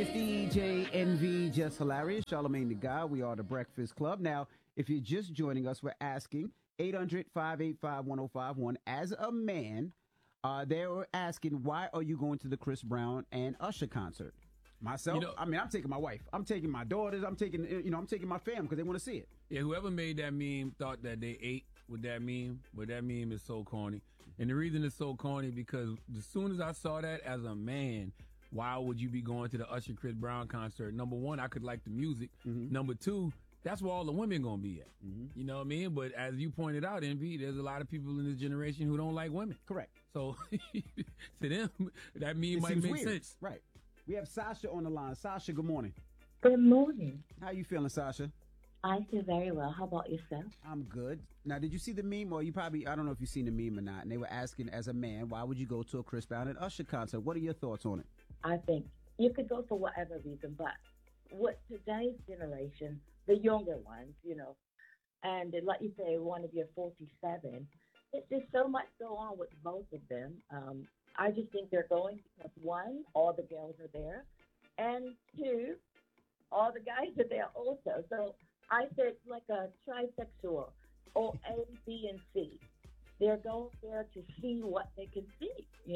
It's DJ NV, Just Hilarious, Charlamagne the God. We are the Breakfast Club. Now, if you're just joining us, we're asking 800-585-1051. As a man, they were asking, why are you going to the Chris Brown and Usher concert? Myself, I'm taking my wife. I'm taking my daughters. I'm taking my fam because they want to see it. Yeah, whoever made that meme thought that they ate with that meme, but that meme is so corny. And the reason it's so corny because as soon as I saw that as a man, why would you be going to the Usher Chris Brown concert? Number one, I could like the music. Mm-hmm. Number two, that's where all the women going to be at. Mm-hmm. You know what I mean? But as you pointed out, Envy, there's a lot of people in this generation who don't like women. Correct. So to them, that meme might make sense. Right. We have Sasha on the line. Sasha, good morning. Good morning. How you feeling, Sasha? I feel very well. How about yourself? I'm good. Now, did you see the meme? Or I don't know if you've seen the meme or not. And they were asking, as a man, why would you go to a Chris Brown and Usher concert? What are your thoughts on it? I think you could go for whatever reason, but with today's generation, the younger ones, and like you say, one of your 47, there's so much go on with both of them. I just think they're going because, one, all the girls are there, and two, all the guys are there also. So I said it's like a trisexual, or A, B, and C. They're going there to see what they can see,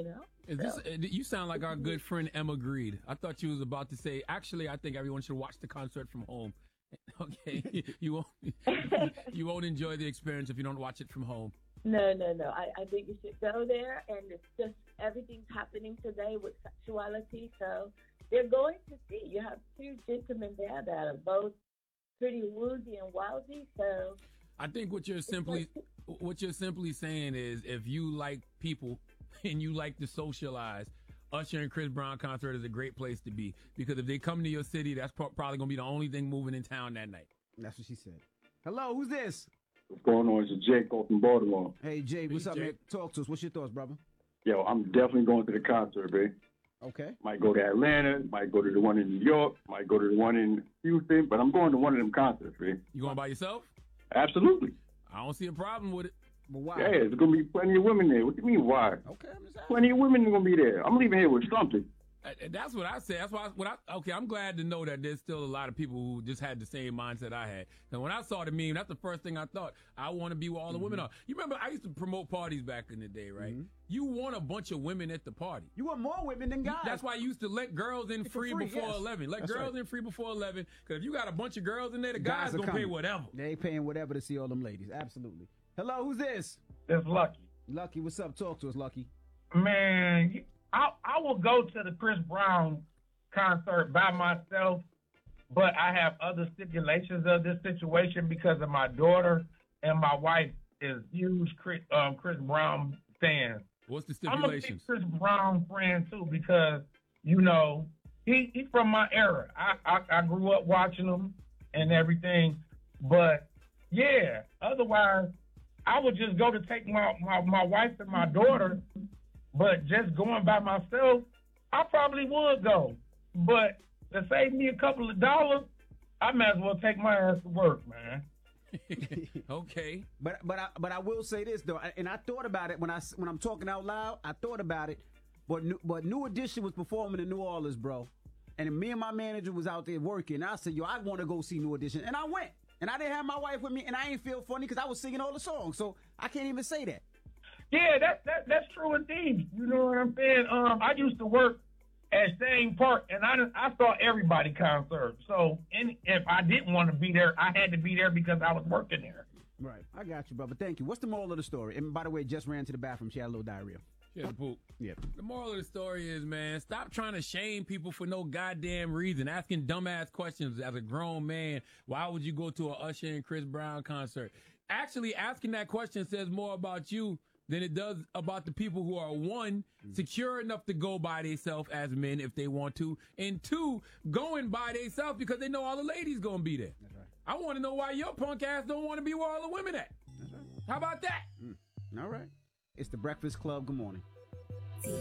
You sound like our good friend Emma Greed. I thought you was about to say, actually, I think everyone should watch the concert from home. Okay, you won't enjoy the experience if you don't watch it from home. No. I think you should go there, and it's just everything's happening today with sexuality. So they're going to see. You have two gentlemen there that are both pretty woozy and wowsy. So I think what you're simply saying is, if you like people and you like to socialize, Usher and Chris Brown concert is a great place to be, because if they come to your city, that's probably going to be the only thing moving in town that night. That's what she said. Hello, who's this? What's going on? It's Jake from Baltimore. Hey, Jay, what's up, man? Talk to us. What's your thoughts, brother? Yo, I'm definitely going to the concert, babe. Okay. Might go to Atlanta, might go to the one in New York, might go to the one in Houston, but I'm going to one of them concerts, babe. You going by yourself? Absolutely. I don't see a problem with it. But why? Yeah, there's going to be plenty of women there. What do you mean, why? Okay, I'm just asking. Plenty of women are going to be there. I'm leaving here with something. That's what I said. That's why. I'm glad to know that there's still a lot of people who just had the same mindset I had. And when I saw the meme, that's the first thing I thought. I want to be where all the women are. You remember I used to promote parties back in the day, right? Mm-hmm. You want a bunch of women at the party. You want more women than guys. That's why you used to let girls in free before 11. Let that's girls in free before 11, because if you got a bunch of girls in there, the guys gonna pay whatever. They paying whatever to see all them ladies. Absolutely. Hello, who's this? It's Lucky. Lucky, what's up? Talk to us, Lucky. Man, I will go to the Chris Brown concert by myself, but I have other stipulations of this situation because of my daughter and my wife is huge Chris Brown fans. What's the stipulations? I'm a big Chris Brown friend too because he's from my era. I grew up watching him and everything, but yeah. Otherwise, I would just go to take my wife and my daughter, but just going by myself, I probably would go. But to save me a couple of dollars, I might as well take my ass to work, man. Okay. But I will say this though, and I thought about it when I'm talking out loud. I thought about it, but New Edition was performing in New Orleans, bro, and me and my manager was out there working. I said, I want to go see New Edition, and I went, and I didn't have my wife with me, and I ain't feel funny because I was singing all the songs, so I can't even say that. Yeah, that's true indeed. You know what I'm saying? I used to work at Staying Park, and I saw everybody concert. So if I didn't want to be there, I had to be there because I was working there. Right. I got you, brother. Thank you. What's the moral of the story? And by the way, Jess ran to the bathroom. She had a little diarrhea. She had a poop. Yeah. The moral of the story is, man, stop trying to shame people for no goddamn reason. Asking dumbass questions as a grown man. Why would you go to an Usher and Chris Brown concert? Actually, asking that question says more about you than it does about the people who are, one, secure enough to go by themselves as men if they want to, and two, going by themselves because they know all the ladies going to be there. That's right. I want to know why your punk ass don't want to be where all the women at. That's right. How about that? All right. It's the Breakfast Club. Good morning.